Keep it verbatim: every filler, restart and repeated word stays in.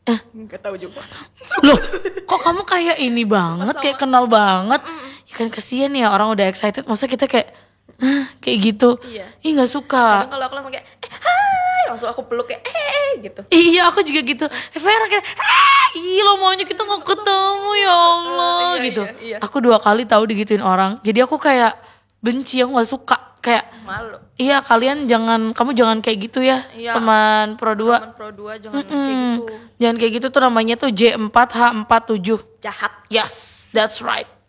Eh, Nggak tahu juga. loh, kok kamu kayak ini banget, kayak kenal banget. Ya kan kasihan ya orang udah excited, masa kita kayak ah, kayak gitu. Iya. Ih nggak suka. Kadang kalau aku langsung kayak eh hai, langsung aku peluk kayak eh gitu. Iya aku juga gitu. Eh Vera kayak ah, ih lo maunya kita nggak ketemu ya Allah Uh, iya, gitu. iya, iya. Aku dua kali tahu digituin orang. Jadi aku kayak benci, aku nggak suka. Kayak Malu. iya kalian jangan, kamu jangan kayak gitu ya, Iya. teman Pro dua. Teman Pro dua jangan kayak gitu. Jangan kayak gitu tuh, namanya tuh J empat H empat tujuh. Jahat. Yes, that's right.